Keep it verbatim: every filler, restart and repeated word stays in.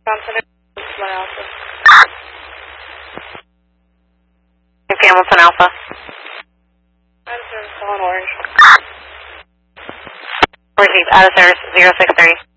Hamilton Alpha. Out of service, calling Orange. Receive, out of service, zero six three.